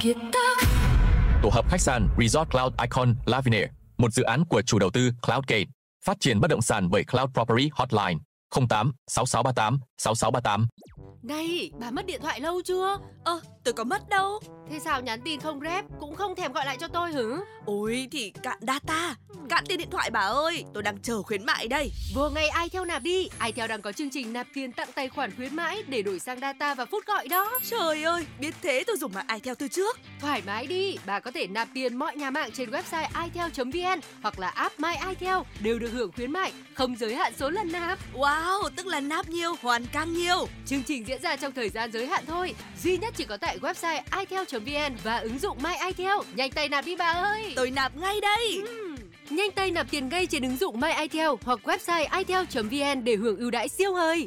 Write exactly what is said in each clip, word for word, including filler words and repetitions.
kiệt tác. Tổ hợp khách sạn Resort Cloud Icon Lavinia, một dự án của chủ đầu tư Cloudgate, phát triển bất động sản bởi Cloud Property Hotline không tám sáu sáu ba tám sáu sáu ba tám. Này, bà mất điện thoại lâu chưa? Ơ, ờ, tôi có mất đâu. Thế sao nhắn tin không rep, cũng không thèm gọi lại cho tôi hử? Ôi thì cạn data, cạn tiền điện thoại bà ơi, tôi đang chờ khuyến mại đây. Vừa ngày iTel nạp đi, iTel đang có chương trình nạp tiền tặng tài khoản khuyến mãi để đổi sang data và phút gọi đó. Trời ơi, biết thế tôi dùng mạng iTel từ trước. Thoải mái đi, bà có thể nạp tiền mọi nhà mạng trên website itel chấm vn hoặc là app My iTel đều được hưởng khuyến mại, không giới hạn số lần nạp. Wow, tức là nạp nhiều, hoàn càng nhiều. Chương trình diễn ra trong thời gian giới hạn thôi, duy nhất chỉ có tại website itel chấm vn và ứng dụng My iTel. Nhanh tay nạp đi bà ơi. Tôi nạp ngay đây. Uhm. Nhanh tay nạp tiền ngay trên ứng dụng My iTel hoặc website itel chấm vn để hưởng ưu đãi siêu hời.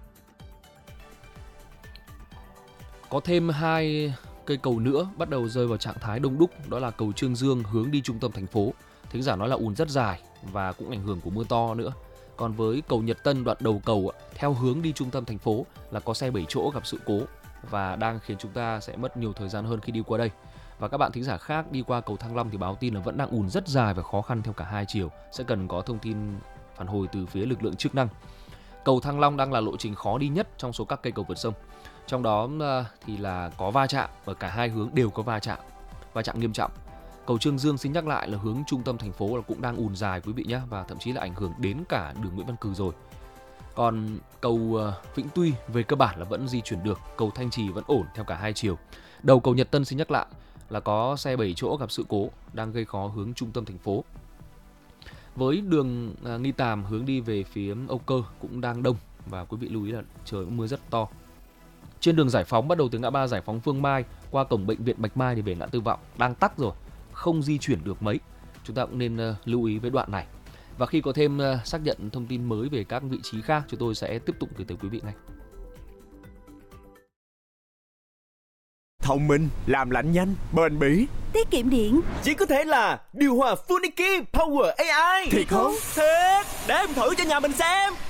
Có thêm hai cây cầu nữa bắt đầu rơi vào trạng thái đông đúc, đó là cầu Trương Dương hướng đi trung tâm thành phố. Thính giả nói là ùn rất dài và cũng ảnh hưởng của mưa to nữa. Còn với cầu Nhật Tân đoạn đầu cầu theo hướng đi trung tâm thành phố là có xe bảy chỗ gặp sự cố và đang khiến chúng ta sẽ mất nhiều thời gian hơn khi đi qua đây. Và các bạn thính giả khác đi qua cầu Thăng Long thì báo tin là vẫn đang ùn rất dài và khó khăn theo cả hai chiều. Sẽ cần có thông tin phản hồi từ phía lực lượng chức năng. Cầu Thăng Long đang là lộ trình khó đi nhất trong số các cây cầu vượt sông. Trong đó thì là có va chạm, ở cả hai hướng đều có va chạm, va chạm nghiêm trọng. Cầu Trương Dương xin nhắc lại là hướng trung tâm thành phố là cũng đang ùn dài quý vị nhé, và thậm chí là ảnh hưởng đến cả đường Nguyễn Văn Cừ rồi. Còn cầu Vĩnh Tuy về cơ bản là vẫn di chuyển được, cầu Thanh Trì vẫn ổn theo cả hai chiều. Đầu cầu Nhật Tân xin nhắc lại là có xe bảy chỗ gặp sự cố đang gây khó hướng trung tâm thành phố. Với đường Nghi Tàm hướng đi về phía Âu Cơ cũng đang đông và quý vị lưu ý là trời cũng mưa rất to. Trên đường Giải Phóng bắt đầu từ ngã ba Giải Phóng Phương Mai qua cổng bệnh viện Bạch Mai thì về ngã tư Vọng đang tắc rồi, không di chuyển được mấy. Chúng ta cũng nên uh, lưu ý với đoạn này. Và khi có thêm uh, xác nhận thông tin mới về các vị trí khác, chúng tôi sẽ tiếp tục gửi tới quý vị ngay. Thông minh, làm lạnh nhanh, bền bỉ, tiết kiệm điện. Chỉ có thể là điều hòa Funiki Power a i. Thiệt không? Thiệt, để em thử cho nhà mình xem.